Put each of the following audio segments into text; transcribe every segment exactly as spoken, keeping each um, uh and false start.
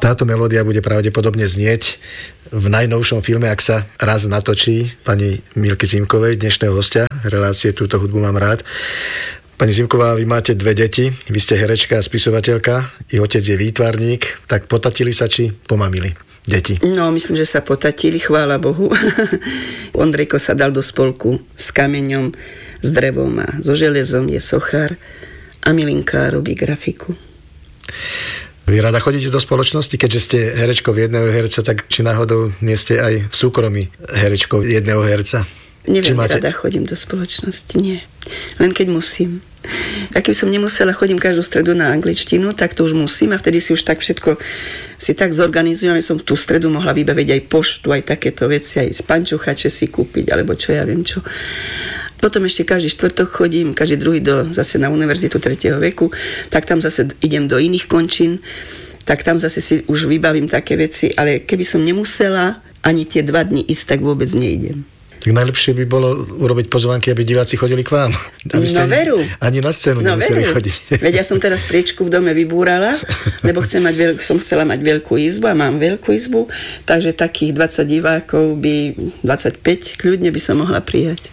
Táto melódia bude pravdepodobne znieť v najnovšom filme, ak sa raz natočí, pani Milky Zimkovej, dnešného hostia relácie Túto hudbu mám rád. Pani Zimková, vy máte dve deti, vy ste herečka a spisovateľka, i otec je výtvarník, tak potatili sa či pomamili deti? No, myslím, že sa potatili, chvála Bohu. Ondrejko sa dal do spolku s kameňom, s drevom a so železom, je sochár a Milinka robí grafiku. Vy rada chodíte do spoločnosti, keďže ste herečkou jedného herca, tak či náhodou nie ste aj v súkromí herečkou jedného herca? Neviem, máte... rada chodím do spoločnosti, nie. Len keď musím. A keby som nemusela, chodím každú stredu na angličtinu, tak to už musím a vtedy si už tak všetko si tak zorganizujem, aby som tú stredu mohla vybaviť aj poštu, aj takéto veci, aj spančuchače si kúpiť, alebo čo ja viem čo. Potom ešte každý štvrtok chodím, každý druhý do, zase na univerzitu tretieho veku, tak tam zase idem do iných končín, tak tam zase si už vybavím také veci, ale keby som nemusela ani tie dva dni ísť, tak vôbec neidem. Tak najlepšie by bolo urobiť pozvánky, aby diváci chodili k vám. Aby ste no veru. Ani na scénu no nemuseli veru. chodiť. Veď ja som teraz priečku v dome vybúrala, lebo chcem mať veľk, som chcela mať veľkú izbu a mám veľkú izbu, takže takých dvadsať divákov by, dvadsaťpäť kľudne by som mohla prijať.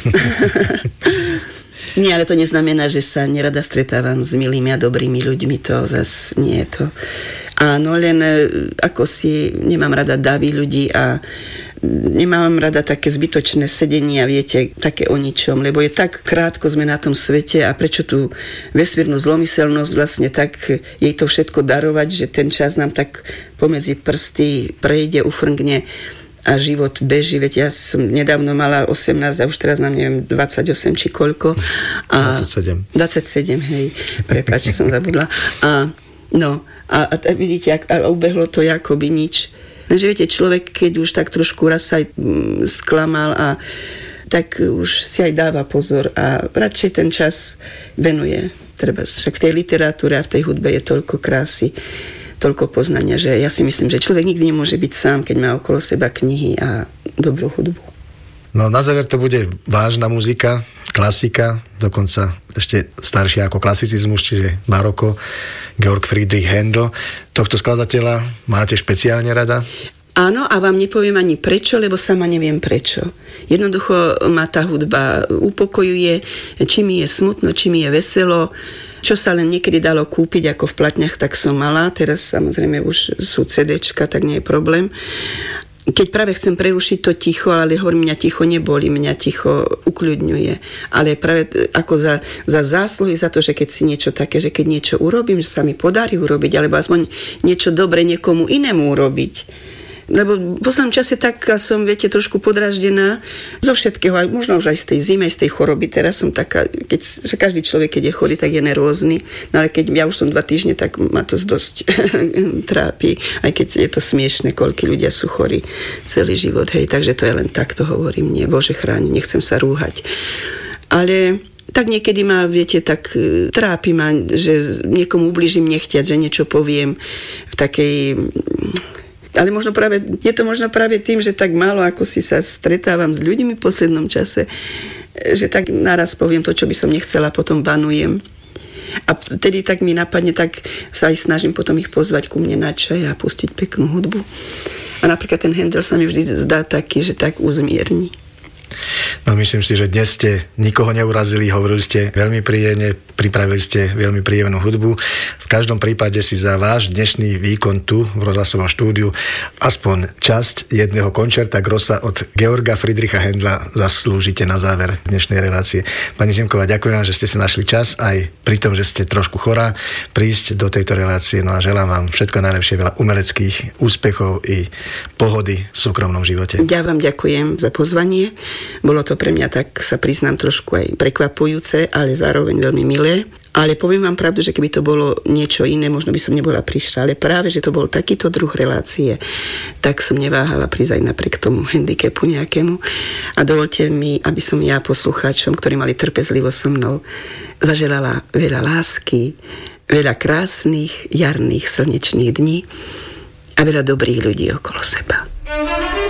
Nie, ale to neznamená, že sa nerada stretávam s milými a dobrými ľuďmi, to zase nie je to. Áno, len ako si nemám rada davy ľudí a nemám rada také zbytočné sedenia, viete, také o ničom, lebo je tak krátko sme na tom svete a prečo tú vesmírnu zlomyselnosť vlastne tak jej to všetko darovať, že ten čas nám tak pomedzi prsty prejde, ufrngne a život beží, veď ja som nedávno mala osemnásť a už teraz mám neviem dvadsaťosem či koľko. A dvadsaťsedem. dvadsaťsedem, hej, prepáč, som zabudla. A no, a, a, a vidíte, a, a ubehlo to akoby nič. Lenže viete, človek, keď už tak trošku raz sa aj mm, sklamal a tak už si aj dáva pozor a radšej ten čas venuje. Treba, však v tej literatúre a v tej hudbe je toľko krásy, toľko poznania, že ja si myslím, že človek nikdy nemôže byť sám, keď má okolo seba knihy a dobrú hudbu. No na záver to bude vážna muzika, klasika, dokonca ešte staršia ako klasicizmus, čiže baroko, Georg Friedrich Händel. Tohto skladateľa máte špeciálne rada? Áno, a vám nepoviem ani prečo, lebo sama neviem prečo. Jednoducho ma tá hudba upokojuje, či mi je smutno, či mi je veselo, čo sa len niekedy dalo kúpiť ako v platniach, tak som mala. Teraz samozrejme už sú CDčka, tak nie je problém. Keď práve chcem prerušiť to ticho, ale hovorím, mňa ticho neboli, mňa ticho ukľudňuje. Ale práve ako za, za zásluhy, za to, že keď si niečo také, že keď niečo urobím, že sa mi podarí urobiť, alebo aspoň niečo dobre niekomu inému urobiť. Lebo v poslednom čase tak som, viete, trošku podraždená zo všetkého, aj možno už aj z tej zime, z tej choroby. Teraz som taká, keď, že každý človek, keď je chorý, tak je nervózny. No ale keď ja už som dva týždne, tak ma to dosť trápi. Aj keď je to smiešne, koľko ľudia sú chorí celý život. Hej, takže to je len takto hovorím. Nie, Bože chráni, nechcem sa rúhať. Ale tak niekedy ma, viete, tak trápi ma, že niekomu ubližím nechtiať, že niečo poviem v takej... Ale možno práve, je to možno práve tým, že tak málo ako si sa stretávam s ľuďmi v poslednom čase, že tak naraz poviem to, čo by som nechcela, potom banujem. A vtedy tak mi napadne, tak sa aj snažím potom ich pozvať ku mne na čaj a pustiť peknú hudbu. A napríklad ten Händel sa mi vždy zdá taký, že tak uzmierni. No myslím si, že dnes ste nikoho neurazili, hovorili ste veľmi príjemne, pripravili ste veľmi príjemnú hudbu. V každom prípade si za váš dnešný výkon tu v rozhlasovom štúdiu aspoň časť jedného končerta Grossa od Georga Friedricha Händla zaslúžite na záver dnešnej relácie. Pani Zimková, ďakujem vám, že ste si našli čas aj pri tom, že ste trošku chorá, prísť do tejto relácie. No a želám vám všetko najlepšie, veľa umeleckých úspechov i pohody v súkromnom živote. Ja vám ďakujem za pozvanie. Bolo to pre mňa, tak sa priznám, trošku aj prekvapujúce, ale zároveň veľmi milé. Ale poviem vám pravdu, že keby to bolo niečo iné, možno by som nebola prišla. Ale práve, že to bol takýto druh relácie, tak som neváhala prísť aj napriek tomu handicapu nejakému. A dovolte mi, aby som ja poslucháčom, ktorí mali trpezlivosť so mnou, zaželala veľa lásky, veľa krásnych jarných slnečných dní a veľa dobrých ľudí okolo seba.